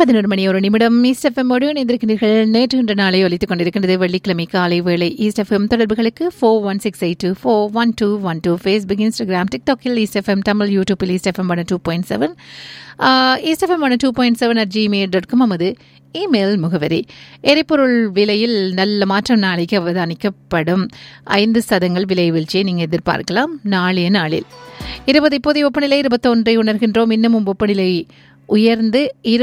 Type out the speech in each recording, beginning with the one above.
11 மணி ஒரு நிமிடம் east FM இணைந்திருக்கிறீர்கள். நேற்று இன்று நாளை ஒலித்துக் கொண்டிருக்கின்றது வெள்ளிக்கிழமை காலை வேளை. ஈஸ்ட் எஃப்எம் தொடர்புகளுக்கு 4168241212 Facebook, Instagram, டிக்டாக்கில் east FM Tamil, யூடியூப்பில் ஈஸ்ட் எஃப்எம் 102.7 ஈஸ்ட் எஃப்எம் 102.7 நமது இமெயில் முகவரி. எரிபொருள் விலையில் நல்ல மாற்றம் நாளைக்கு அவதானிக்கப்படும். 5% விலை வீழ்ச்சியை நீங்கள் எதிர்பார்க்கலாம் நாளைய நாளில். இப்போதைய வெப்பநிலை 21 உணர்கின்றோம். இன்னமும் வெப்பநிலை உயர்ந்து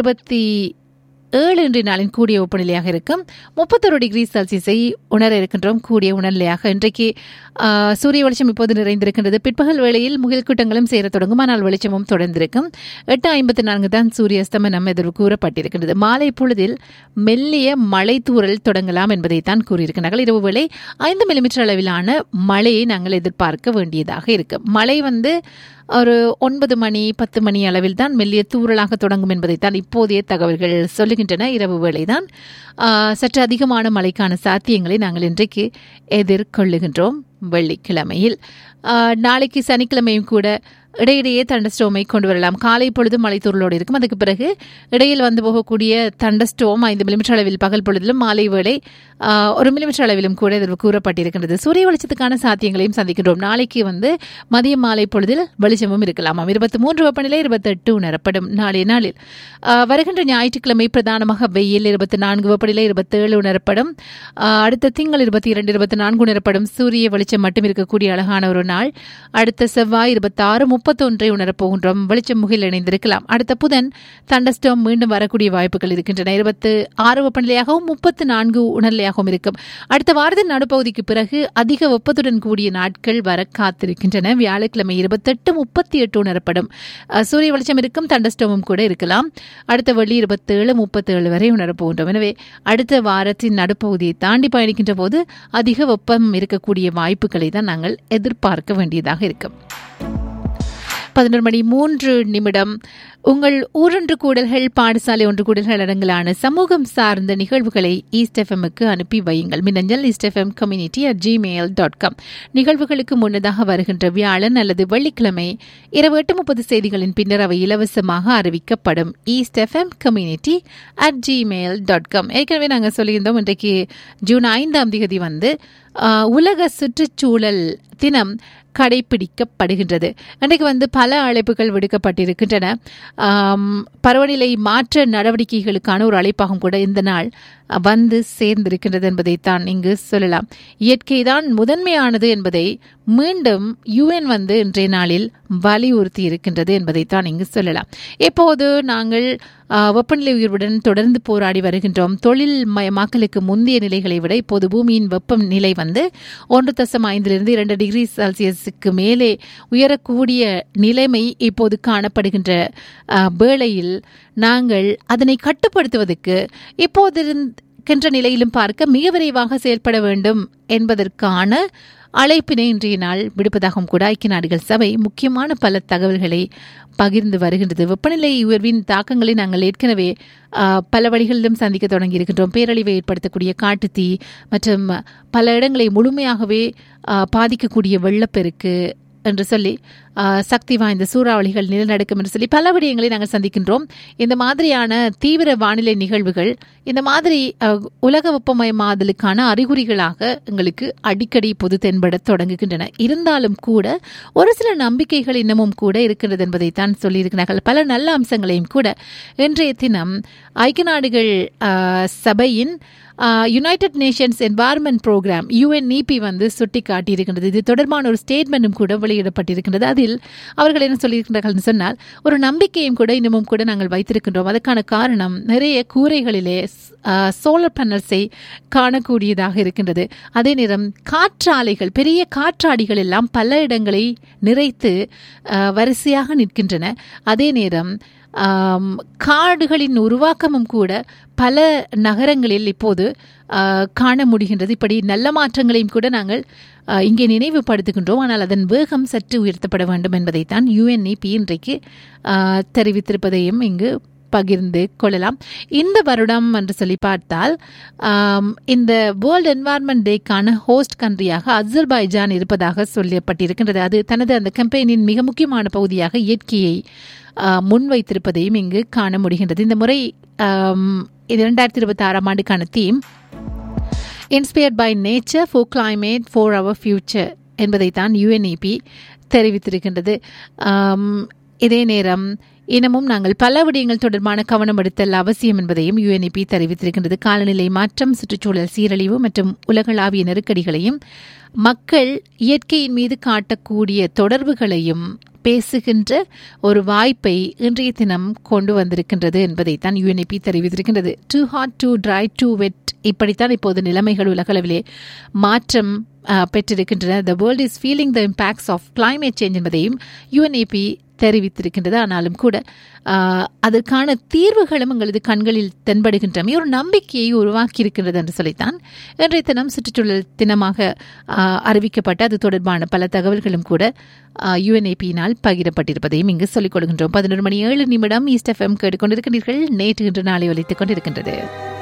27 இன்றைய நாளின் கூடிய வெப்பநிலையாக இருக்கும். 31 டிகிரி செல்சியஸை உணர இருக்கின்றோம் கூடிய உணர்நிலையாக. இன்றைக்கு சூரிய வெளிச்சம் இப்போது நிறைந்திருக்கின்றது. பிற்பகல் வேளையில் முகில் கூட்டங்களும் சேர தொடங்கும். ஆனால் வெளிச்சமும் தொடர்ந்திருக்கும். 8:54 தான் சூரிய அஸ்தமனம் எதிர்வு கூறப்பட்டிருக்கின்றது. மாலை பொழுதில் மெல்லிய மழை தூறல் தொடங்கலாம் என்பதைத்தான் கூறியிருக்கிறார்கள். இரவு வேளை 5 மில்லிமீட்டர் அளவிலான மழையை நாங்கள் எதிர்பார்க்க வேண்டியதாக இருக்கும். மழை ஒரு 9 மணி 10 மணி அளவில் தான் மெல்லிய தூறலாக தொடங்கும் என்பதைத்தான் இப்போதைய தகவல்கள் சொல்லுகின்றன. இரவு வேளைதான் சற்று அதிகமான மழைக்கான சாத்தியங்களை நாங்கள் இன்றைக்கு எதிர்கொள்ளுகின்றோம் வெள்ளிக்கிழமையில். நாளைக்கு சனிக்கிழமையும் கூட இடையிடையே தண்டஸ்டோமை கொண்டு வரலாம். காலை பொழுது மலைத்தூரலோடு இருக்கும். அதுக்கு பிறகு இடையில் வந்து போகக்கூடிய தண்டஸ்டோம் 5 மில்லிமீட்டர் அளவில் பகல் பொழுதிலும், மாலை வேளை 1 மில்லிமீட்டர் அளவிலும் கூட இது கூறப்பட்டிருக்கின்றது. சூரிய வெளிச்சத்துக்கான சாத்தியங்களையும் சந்திக்கின்றோம். நாளைக்கு மதியம் மாலை பொழுதில் வெளிச்சமும் இருக்கலாமாம். 23 வெப்பநிலை 28 உணரப்படும் நாளைய நாளில். வருகின்ற ஞாயிற்றுக்கிழமை பிரதானமாக வெயில் 24 வெப்பநிலை 27 உணரப்படும். அடுத்த திங்கள் 22 24 உணரப்படும். சூரிய வெளிச்சம் மட்டும் இருக்கக்கூடிய அழகான ஒரு நாள். அடுத்த செவ்வாய் 26 31 உணரப்போகின்றோம். வெளிச்சம் முகில் இணைந்திருக்கலாம். அடுத்த புதன் தண்டஸ்டோம் மீண்டும் வரக்கூடிய வாய்ப்புகள் இருக்கின்றன. 26 வெப்பநிலையாகவும் 34 உணர்நிலையாகவும் இருக்கும். அடுத்த வாரத்தின் நடுப்பகுதிக்கு பிறகு அதிக வெப்பத்துடன் கூடிய நாட்கள் வர காத்திருக்கின்றன. வியாழக்கிழமை 28 38 உணரப்படும். சூரிய வெளிச்சம் இருக்கும். தண்டஸ்டோமும் கூட இருக்கலாம். அடுத்த வெள்ளி 27 37 வரை உணரப்போகின்றோம். எனவே அடுத்த வாரத்தின் நடுப்பகுதியை தாண்டி பயணிக்கின்ற போது அதிக வெப்பம் இருக்கக்கூடிய வாய்ப்புகளை தான் நாங்கள் எதிர்பார்க்க வேண்டியதாக இருக்கும். 11 மணி 3 உங்கள் ஊரொன்று கூடல்கள், பாடசாலை ஒன்று கூடல்கள் அடங்கலான சமூகம் சார்ந்த நிகழ்வுகளை ஈஸ்ட் எஃப்எம்முக்கு அனுப்பி வையுங்கள். மின்னஞ்சல் eastfmcommunity@gmail.com. நிகழ்வுகளுக்கு முன்னதாக வருகின்ற வியாழன் அல்லது வெள்ளிக்கிழமை இரவு 8:30 செய்திகளின் பின்னர் அவை இலவசமாக அறிவிக்கப்படும். eastfmcommunity@gmail.com. ஏற்கனவே நாங்கள் சொல்லியிருந்தோம், இன்றைக்கு ஜூன் 5ஆம் தேதி உலக சுற்றுச்சூழல் தினம் கடைபிடிக்கப்படுகின்றது. இன்றைக்கு பல அழைப்புகள் விடுக்கப்பட்டிருக்கின்றன. பருவநிலை மாற்ற நடவடிக்கைகளுக்கான ஒரு அழைப்பாகவும் கூட இந்த நாள் சேர்ந்திருக்கின்றது என்பதைத்தான் இங்கு சொல்லலாம். இயற்கைதான் முதன்மையானது என்பதை மீண்டும் UN இன்றைய நாளில் வலியுறுத்தி இருக்கின்றது என்பதைத்தான் இங்கு சொல்லலாம். இப்போது நாங்கள் வெப்பநிலை உயர்வுடன் தொடர்ந்து போராடி வருகின்றோம். தொழில் மயமாக்கலுக்கு முந்தைய நிலைகளை விட இப்போது பூமியின் வெப்பநிலை 1.5 2 டிகிரி செல்சியஸுக்கு மேலே உயரக்கூடிய நிலைமை இப்போது காணப்படுகின்ற வேளையில் நாங்கள் அதனை கட்டுப்படுத்துவதற்கு இப்போதிருக்கின்ற நிலையிலும் பார்க்க மிக விரைவாக செயல்பட வேண்டும் என்பதற்கான அழைப்பினை இன்றைய நாள் விடுப்பதாகவும் கூட ஐக்கிய நாடுகள் சபை முக்கியமான பல தகவல்களை பகிர்ந்து வருகின்றது. வெப்பநிலை உயர்வின் தாக்கங்களை நாங்கள் ஏற்கனவே பல வழிகளிலும் சந்திக்க தொடங்கி இருக்கின்றோம். பேரழிவை ஏற்படுத்தக்கூடிய காட்டுத்தீ மற்றும் பல இடங்களை முழுமையாகவே பாதிக்கக்கூடிய வெள்ளப்பெருக்கு என்று சொல்லி, சக்தி வாய்ந்த சூறாவளிகள், நிலநடுக்கம் என்று சொல்லி பல விடயங்களை நாங்கள் சந்திக்கின்றோம். இந்த மாதிரியான தீவிர வானிலை நிகழ்வுகள் இந்த மாதிரி உலக வெப்பமயமாதலுக்கான அறிகுறிகளாக எங்களுக்கு அடிக்கடி பொது தென்பட தொடங்குகின்றன. இருந்தாலும் கூட ஒரு சில நம்பிக்கைகள் இன்னமும் கூட இருக்கின்றது என்பதைத்தான் சொல்லியிருக்கிறார்கள். பல நல்ல அம்சங்களையும் கூட இன்றைய தினம் ஐக்கிய நாடுகள் சபையின் United Nations environment program UNEP சுட்டி காட்டியிருக்கின்றது. இது தொடர்பான ஒரு ஸ்டேட்மெண்ட்டும் கூட வெளியிடப்பட்டிருக்கின்றது. அதில் அவர்கள் என்ன சொல்லியிருக்கிறார்கள் சொன்னால், ஒரு நம்பிக்கையும் கூட இன்னமும் கூட நாங்கள் வைத்திருக்கின்றோம். அதற்கான காரணம் நிறைய கூரைகளிலே சோலார் பேனல்ஸை காணக்கூடியதாக இருக்கின்றது. அதே நேரம் காற்றாலைகள், பெரிய காற்றாடிகள் எல்லாம் பல இடங்களை நிறைத்து வரிசையாக நிற்கின்றன. அதே நேரம் காடுகளின் உருவாக்கமும் கூட பல நகரங்களில் இப்போது காண முடிகின்றது. இப்படி நல்ல மாற்றங்களையும் கூட நாங்கள் இங்கே நினைவுபடுத்துகின்றோம். ஆனால் அதன் வேகம் சற்று உயர்த்தப்பட வேண்டும் என்பதைத்தான் UNEP இன்றைக்கு தெரிவித்திருப்பதையும் இங்கு பகிர்ந்து கொள்ளலாம். இந்த வருடம் என்று சொல்லி பார்த்தால் இந்த வேர்ல்ட் என்வாயர்மெண்ட் டேக்கான ஹோஸ்ட் கண்ட்ரியாக அசர்பைஜான் இருப்பதாக சொல்லப்பட்டிருக்கின்றது. அது தனது அந்த கேம்பெயினின் மிக முக்கியமான பகுதியாக இயற்கையை முன்வைத்திருப்பதையும் இங்கு காண முடிகின்றது. இந்த முறை 2026 ஆண்டுக்கான theme inspired by nature for climate for our future என்பதைத்தான் UNEP தெரிவித்திருக்கின்றது. இதே நேரம் இன்னமும் நாங்கள் பல விடயங்கள் தொடர்பான கவனம் எடுத்தல் அவசியம் என்பதையும் UNEP தெரிவித்திருக்கின்றது. காலநிலை மாற்றம், சுற்றுச்சூழல் சீரழிவு மற்றும் உலகளாவிய நெருக்கடிகளையும் மக்கள் இயற்கையின் மீது காட்டக்கூடிய தொடர்புகளையும் பேசுகின்ற ஒரு வாய்ப்பை இன்றைய தினம் கொண்டு வந்திருக்கின்றது என்பதைத்தான் UNEP தெரிவித்திருக்கின்றது. Too hot, two try, two வெட், இப்படித்தான் இப்போது நிலைமைகள் உலகளவிலே மாற்றம் பெற்றிருக்கின்றன. The world is feeling the impacts of climate change என்பதையும் UNEP தெரிவித்திருக்கின்றது. ஆனாலும் கூட அதற்கான தீர்வுகளும் எங்களது கண்களில் தென்படுகின்றன, ஒரு நம்பிக்கையை உருவாக்கி இருக்கின்றது என்று சொல்லித்தான் இன்றைய தினம் சுற்றுச்சூழல் தினமாக அறிவிக்கப்பட்ட அது தொடர்பான பல தகவல்களும் கூட UNEP-யினால் பகிரப்பட்டிருப்பதையும் இங்கு சொல்லிக் கொடுக்கின்றோம். 11 மணி 7 நிமிடம் ஈஸ்ட் FM கேட்டுக்கொண்டிருக்கின்றீர்கள். நேற்று இன்று நாளை ஒலித்துக் கொண்டிருக்கின்றது.